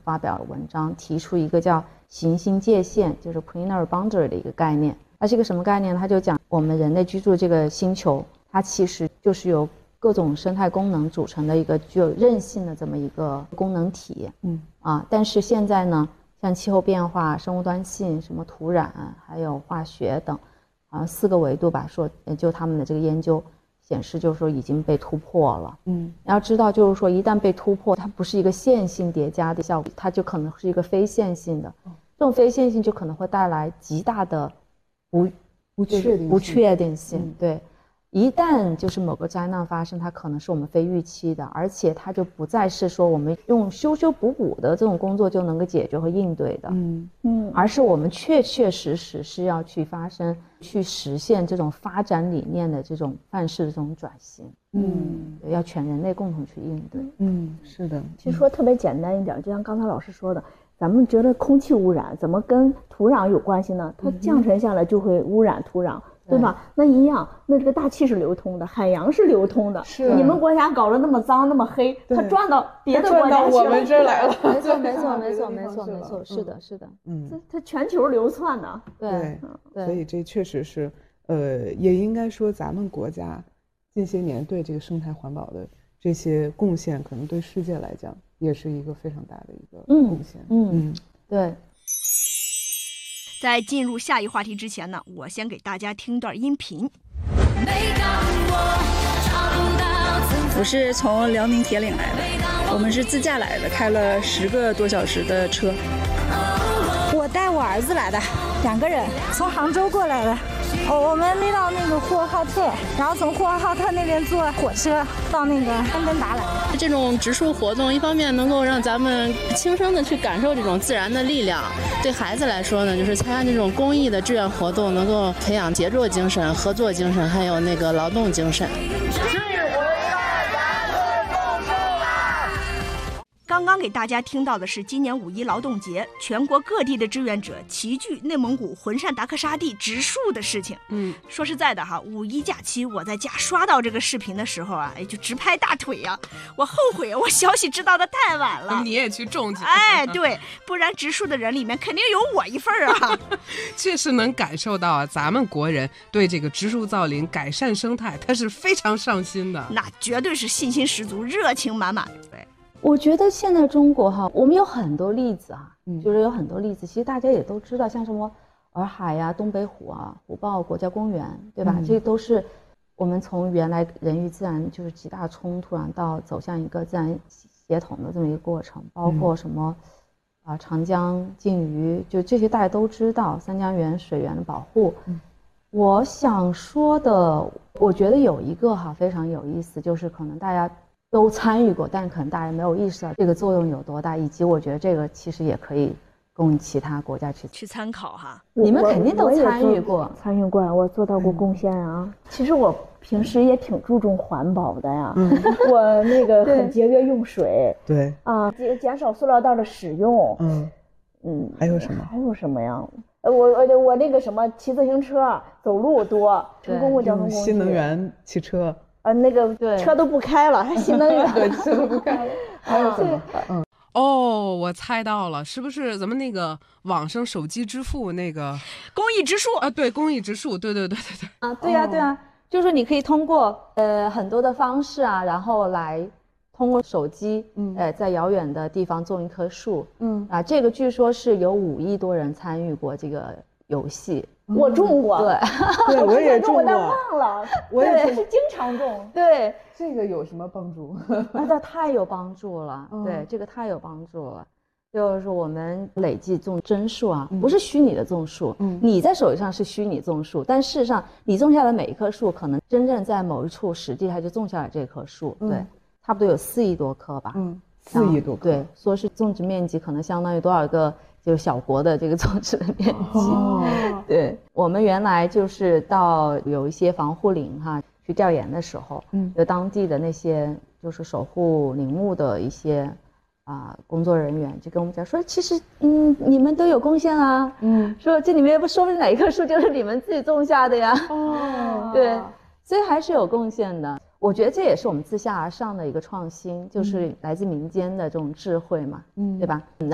发表了文章，提出一个叫行星界限，就是 planetary boundary 的一个概念。它是一个什么概念？它就讲我们人类居住这个星球，它其实就是由各种生态功能组成的一个具有韧性的这么一个功能体。但是现在呢，像气候变化、生物多样性、什么土壤，还有化学等，好像4个维度吧，说就他们的这个研究显示，就是说已经被突破了。要知道，就是说一旦被突破，它不是一个线性叠加的效果，它就可能是一个非线性的。这种非线性就可能会带来极大的不确定性。对，一旦就是某个灾难发生，它可能是我们非预期的，而且它就不再是说我们用修修补补的这种工作就能够解决和应对的。而是我们确确实实是要去去实现这种发展理念的这种范式的这种转型。要全人类共同去应对。 是的。 其实说特别简单一点，就像刚才老师说的，咱们觉得空气污染怎么跟土壤有关系呢？它降沉下来就会污染土壤，对吧？那一样，那这个大气是流通的，海洋是流通的。是你们国家搞得那么脏那么黑，它转到别的国家去了， 我们这儿来了。 没错，是的。 它全球流窜的。 对，所以这确实是，也应该说咱们国家近些年对这个生态环保的这些贡献，可能对世界来讲也是一个非常大的一个贡献。 对。 在进入下一话题之前呢，我先给大家听段音频。 我是从辽宁铁岭来的，我们是自驾来的，开了10个多小时的车。 我带我儿子来的，2个人，从杭州过来的。我们没到那个呼和浩特，然后从呼和浩特那边坐火车到那个安根达来。 这种植树活动，一方面能够让咱们亲身的去感受这种自然的力量，对孩子来说呢，就是参加这种公益的志愿活动，能够培养协作精神、合作精神，还有那个劳动精神。 刚刚给大家听到的是今年5·1劳动节，全国各地的志愿者齐聚内蒙古浑善达克沙地植树的事情。说实在的哈，5·1假期我在家刷到这个视频的时候啊，就直拍大腿呀！我后悔我消息知道的太晚了。 你也去种去？ 对，不然植树的人里面肯定有我一份啊。 确实能感受到啊，咱们国人对这个植树造林、改善生态，他是非常上心的。 那绝对是信心十足、热情满满。对。 我觉得现在中国我们有很多例子就是有很多例子，其实大家也都知道，像什么洱海呀、东北虎虎豹国家公园，对吧？这都是我们从原来人与自然就是极大冲突到走向一个自然协同的这么一个过程，包括什么长江禁渔，就这些大家都知道，三江源水源的保护。我想说的，我觉得有一个非常有意思，就是可能大家都参与过，但可能大家没有意识到这个作用有多大，以及我觉得这个其实也可以供其他国家去参考哈。 你们肯定都参与过， 我做到过贡献啊。其实我平时也挺注重环保的呀，我那个很节约用水， 对减少塑料袋的使用。 还有什么？ 还有什么呀？我那个什么，骑自行车、走路多，乘公共交通工具， 新能源汽车。 那个车都不开了，还新能源， 车都不开了。还有什么？ 我猜到了，是不是咱们那个网上手机支付那个公益植树对，公益植树，对。 对呀，就是说你可以通过很多的方式然后来通过手机在遥远的地方种一棵树。这个据说是有5亿多人参与过这个游戏。 我种过， 对，我也种过， 但忘了，我也是经常种。 对， 这个有什么帮助？ 那太有帮助了。对，这个太有帮助了。就是我们累计种真树不是虚拟的种树。你在手机上是虚拟种树，但事实上你种下的每一棵树，可能真正在某一处实地它就种下了这棵树。对，差不多有4亿多棵吧。 4亿多棵。 对，说是种植面积可能相当于多少个就小国的这个种植的面积。对，我们原来就是到有一些防护林去调研的时候，有当地的那些就是守护林木的一些工作人员就跟我们讲说，其实你们都有贡献说这里面不说不定哪一棵树就是你们自己种下的呀。对，所以还是有贡献的。我觉得这也是我们自下而上的一个创新，就是来自民间的这种智慧嘛，对吧？